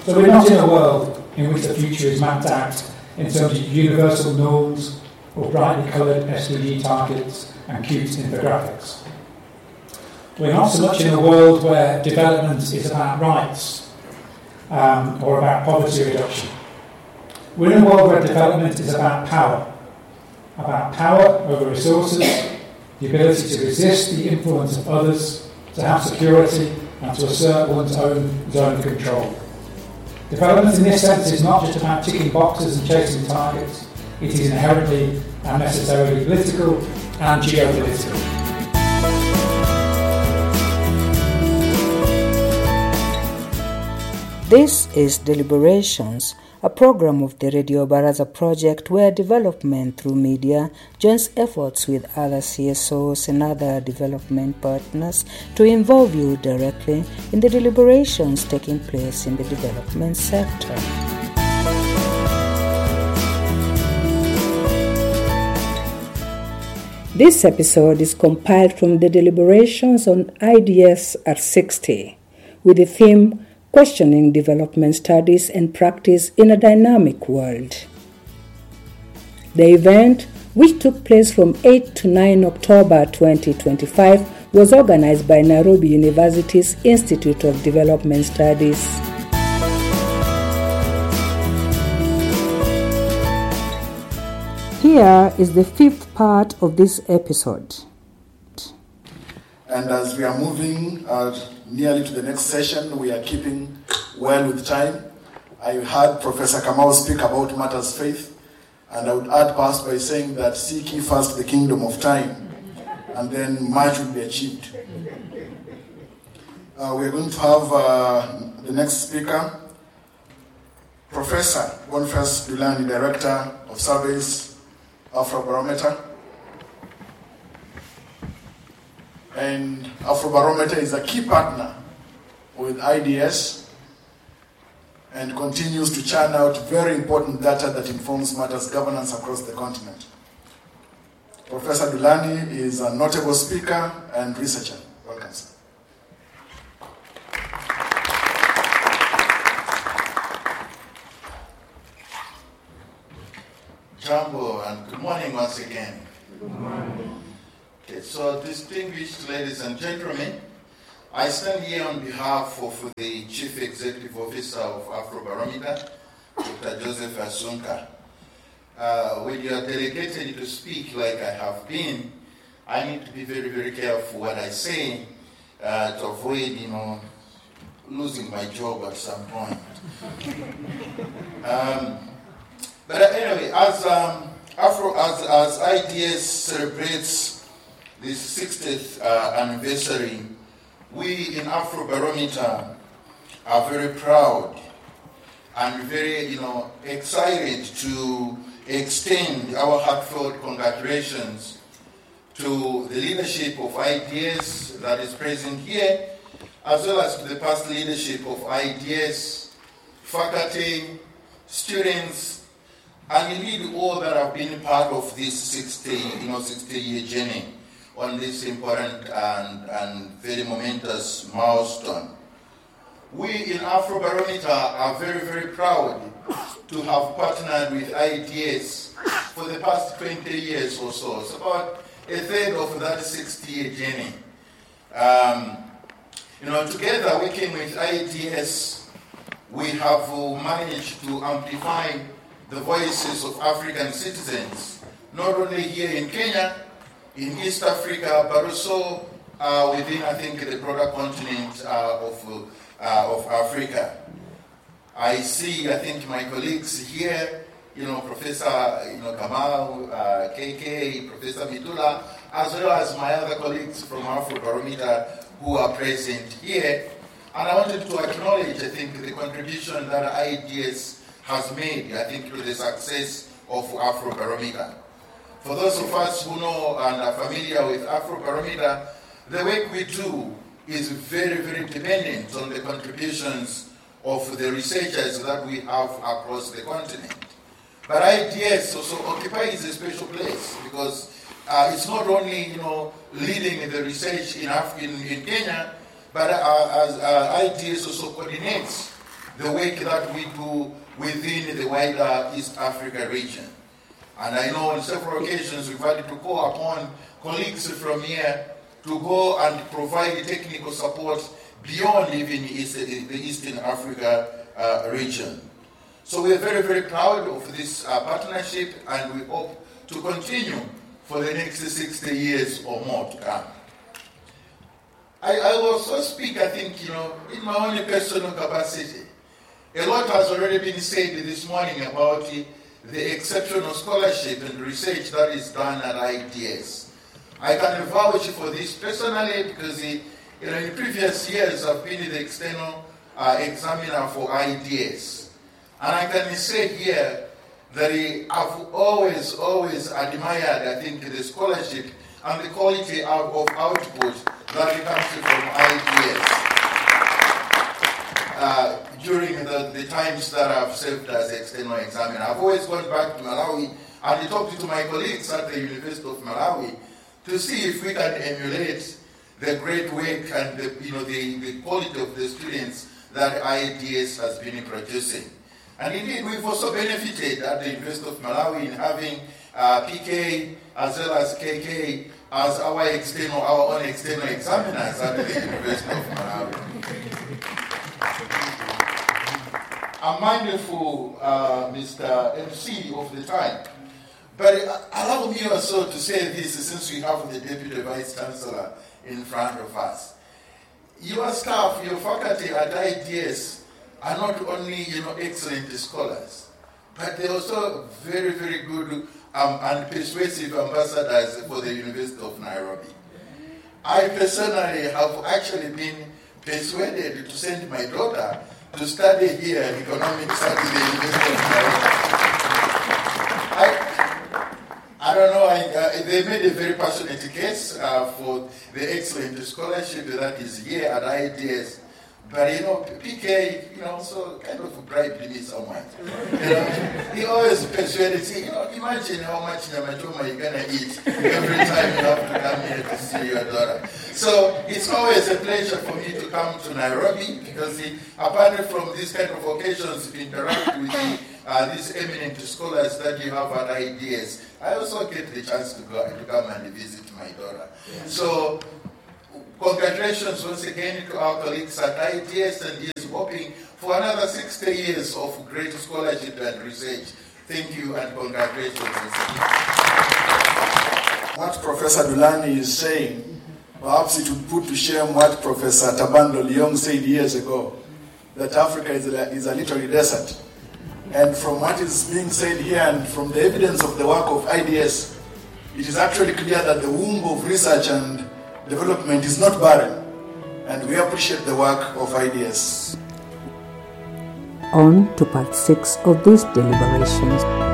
So we're not in a world in which the future is mapped out in terms of universal norms or brightly coloured SDG targets and cute infographics. We're not so much in a world where development is about rights or about poverty reduction. We're in a world where development is about power over resources, the ability to resist the influence of others, to have security, and to assert one's own zone of control. Development in this sense is not just about ticking boxes and chasing targets. It is inherently and necessarily political and geopolitical. This is Deliberations, a program of the Radio Baraza project where development through media joins efforts with other CSOs and other development partners to involve you directly in the deliberations taking place in the development sector. This episode is compiled from the deliberations on IDS at 60 with the theme Questioning Development Studies and Practice in a Dynamic World. The event, which took place from 8 to 9 October 2025, was organized by Nairobi University's Institute of Development Studies. Here is the fifth part of this episode. And as we are moving nearly to the next session, we are keeping well with time. I heard Professor Kamau speak about matters faith, and I would add perhaps by saying that seek ye first the kingdom of time, and then much will be achieved. We're going to have the next speaker, Professor Boniface Dulani, Director of Surveys, Afrobarometer. And Afrobarometer is a key partner with IDS and continues to churn out very important data that informs matters governance across the continent. Professor Dulani is a notable speaker and researcher. Welcome, sir. Jambo, and good morning once again. Good morning. Okay, so distinguished ladies and gentlemen, I stand here on behalf of the Chief Executive Officer of Afrobarometer, Dr. Joseph Asunka. When you are delegated to speak like I have been, I need to be very, very careful what I say to avoid, losing my job at some point. But anyway, as IDS celebrates this 60th anniversary, we in Afrobarometer are very proud and very, excited to extend our heartfelt congratulations to the leadership of IDS that is present here, as well as to the past leadership of IDS, faculty, students, and indeed all that have been part of this 60-year journey on this important and very momentous milestone. We in Afrobarometer are very, very proud to have partnered with IDS for the past 20 years or so. It's about a third of that 60-year journey. Together working with IDS, we have managed to amplify the voices of African citizens, not only here in Kenya, in East Africa, but also within, I think, the broader continent of Africa. I see, I think, my colleagues here, Professor Kamau, KK, Professor Mitula, as well as my other colleagues from Afrobarometer who are present here. And I wanted to acknowledge, I think, the contribution that IDS has made, I think, to the success of Afrobarometer. For those of us who know and are familiar with Afrobarometer, the work we do is very, very dependent on the contributions of the researchers that we have across the continent. But IDS also occupies a special place because it's not only, leading the research in Kenya, but as IDS also coordinates the work that we do within the wider East Africa region. And I know on several occasions we've had to call upon colleagues from here to go and provide technical support beyond even the Eastern Africa region. So we are very, very proud of this partnership, and we hope to continue for the next 60 years or more to come. I will also speak, I think, in my own personal capacity. A lot has already been said this morning about the exceptional scholarship and research that is done at IDS. I can vouch for this personally because in previous years I've been the external examiner for IDS. And I can say here that I've always admired, I think, the scholarship and the quality of output that comes from IDS. During the times that I've served as external examiner, I've always gone back to Malawi and talked to my colleagues at the University of Malawi to see if we can emulate the great work and the quality of the students that IDS has been producing. And indeed, we've also benefited at the University of Malawi in having PK as well as KK as our own external examiners at the University of Malawi. I'm mindful, Mr. MC, of the time, but allow me also to say this since we have the Deputy Vice Chancellor in front of us. Your staff, your faculty at IDS are not only excellent scholars, but they're also very, very good and persuasive ambassadors for the University of Nairobi. I personally have actually been persuaded to send my daughter to study here economics at the University of Nairobi. I don't know, they made a very passionate case for the excellent scholarship that is here at IDS. But PK, also kind of bribed me somewhat. He always persuaded me, imagine how much nyamachoma you're gonna eat every time you have to come here to see your daughter. So it's always a pleasure for me to come to Nairobi because apart from these kind of occasions to interact with these eminent scholars that you have at IDS, I also get the chance to come and visit my daughter. Yeah. So congratulations once again to our colleagues at IDS, and he is hoping for another 60 years of great scholarship and research. Thank you and congratulations. What Professor Dulani is saying, perhaps it would put to shame what Professor Tabando Leong said years ago, that Africa is a literary desert. And from what is being said here and from the evidence of the work of IDS, it is actually clear that the womb of research and development is not barren, and we appreciate the work of IDS. On to part 6 of these deliberations.